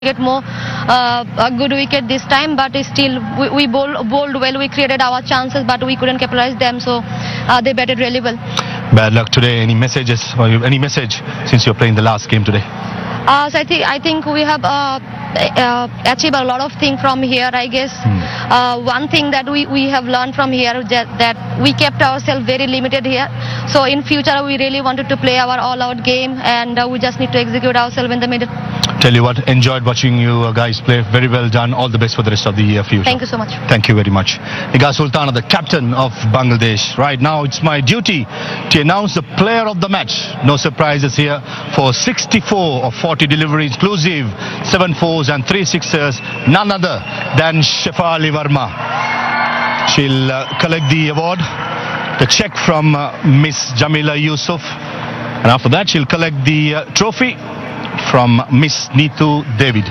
get more a good wicket this time, but still we bowled well. We created our chances, but we couldn't capitalize them, so they batted really well. Bad luck today. Any messages or any message since you're playing the last game today? So I think we have achieved a lot of things from here, I guess. One thing that we have learned from here that we kept ourselves very limited here. So in future we really wanted to play our all-out game, and we just need to execute ourselves in the middle. Tell you what, enjoyed watching you guys play. Very well done. All the best for the rest of the future. Thank you so much. Thank you very much. Nighat Sultana, the captain of Bangladesh. Right now, it's my duty to announce the player of the match. No surprises here. For 64 of 40 deliveries, inclusive 7 fours and 3 sixers, none other than Shefali Verma. She'll collect the award, the check from Miss Jamila Yusuf, and after that she'll collect the trophy from Miss Neetu David.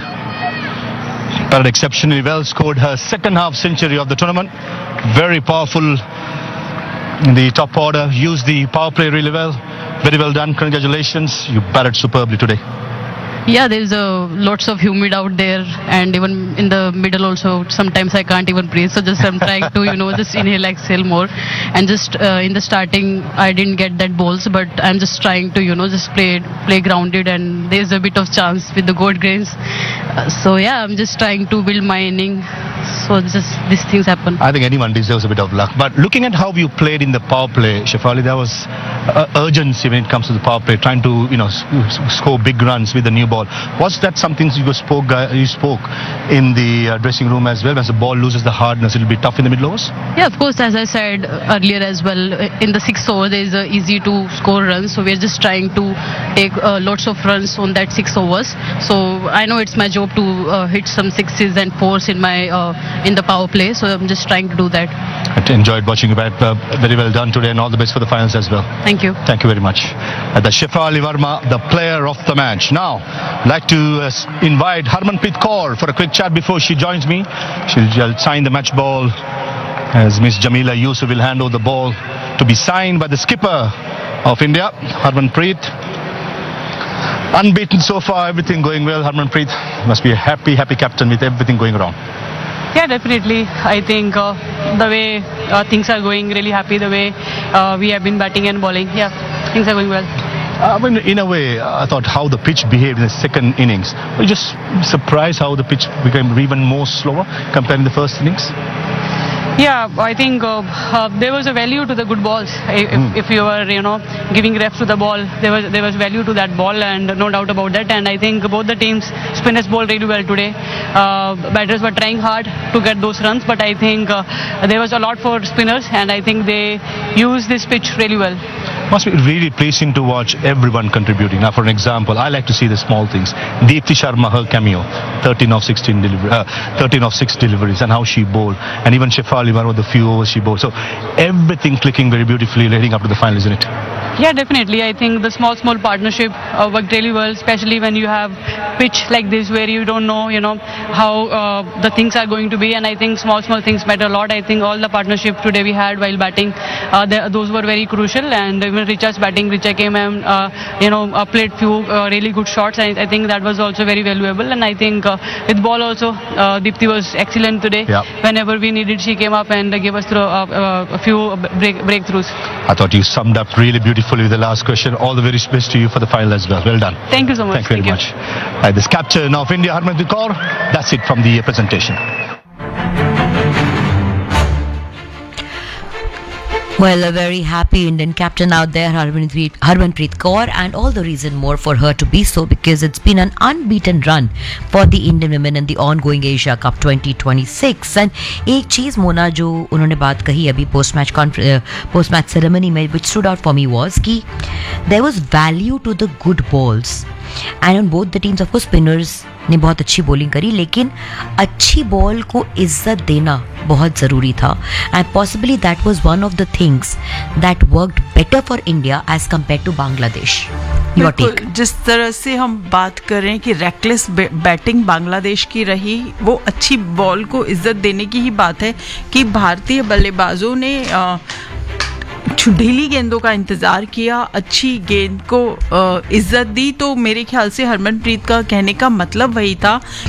But exceptionally well, scored her second half century of the tournament. Very powerful in the top order, used the power play really well. Very well done, congratulations, you batted superbly today. Yeah, there's lots of humid out there, and even in the middle also sometimes I can't even breathe, so just I'm trying to just inhale, exhale more, and just in the starting I didn't get that balls, but I'm just trying to just play grounded, and there's a bit of chance with the gold grains, so yeah, I'm just trying to build my inning. So just these things happen. I think anyone deserves a bit of luck. But looking at how you played in the power play, Shefali, there was urgency when it comes to the power play, trying to score big runs with the new ball. Was that something you spoke in the dressing room as well? As the ball loses the hardness, it'll be tough in the middle overs? Yeah, of course, as I said earlier as well, in the 6 overs there is easy to score runs. So we're just trying to take lots of runs on that 6 overs. So I know it's my job to hit some 6s and 4s in the power play, so I'm just trying to do that. I enjoyed watching you bat. Very well done today, and all the best for the finals as well. Thank you. Thank you very much. The Shefali Verma, the player of the match. Now, I'd like to invite Harmanpreet Kaur for a quick chat before she joins me. She'll sign the match ball as Miss Jamila Yusuf will hand over the ball to be signed by the skipper of India, Harmanpreet. Unbeaten so far, everything going well. Harmanpreet must be a happy captain with everything going wrong. Yeah, definitely. I think the way things are going, really happy the way we have been batting and bowling. Yeah, things are going well. In a way, I thought how the pitch behaved in the second innings. Were you just surprised how the pitch became even more slower compared to the first innings? Yeah, I think there was a value to the good balls. If you were, giving reps to the ball, there was value to that ball, and no doubt about that. And I think both the teams, spinners bowled really well today. Batters were trying hard to get those runs, but I think there was a lot for spinners, and I think they used this pitch really well. Must be really pleasing to watch everyone contributing. Now, for an example, I like to see the small things. Deepti Sharma, her cameo, 13 of 6 deliveries, and how she bowled, and even Shefali Verma, the few overs she bowled. So everything clicking very beautifully leading up to the final, isn't it? Yeah, definitely. I think the small partnership worked really well, especially when you have pitch like this where you don't know, how the things are going to be, and I think small things matter a lot. I think all the partnership today we had while batting, those were very crucial, and even Richa's batting, Richa came and played few really good shots, and I think that was also very valuable. And I think with ball also, Deepti was excellent today. Yeah. Whenever we needed, she came up and gave us a few breakthroughs. I thought you summed up really beautifully with the last question. All the very best to you for the final as well. Well done. Thank you so much. Thank you very much. This captain of India, Harmanpreet Kaur. That's it from the presentation. Well, a very happy Indian captain out there, Harmanpreet Kaur, and all the reason more for her to be so, because it's been an unbeaten run for the Indian women in the ongoing Asia Cup 2026. And एक चीज़ मोना जो उन्होंने बात कही अभी post match ceremony में, which stood out for me was कि there was value to the good balls. And on both the teams, of course, spinners ने बहुत अच्छी बॉलिंग करी, लेकिन अच्छी बॉल को इज्जत देना बहुत ज़रूरी था. And possibly that was one of the things that worked better for India as compare to Bangladesh. जिस तरह से हम बात करें कि रेकलेस बैटिंग बांग्लादेश की रही, वो अच्छी बॉल को इज्जत देने की ही बात है कि भारतीय बल्लेबाजों ने ढीली गेंदों का इंतजार किया, अच्छी गेंद को इज्जत दी। तो मेरे ख्याल से हरमनप्रीत का कहने का मतलब वही था